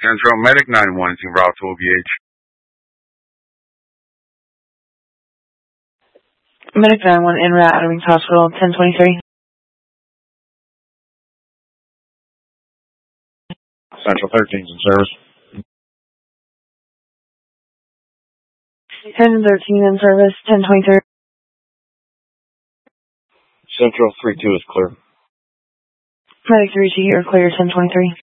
Central Medic 9-1 is en route to OBH. Medic 9-1 en route to Wings Hospital, 1023. Central 13 is in service. 1013 in service, 1023. Central 3-2 is clear. Medic 3-2, you're clear, 1023.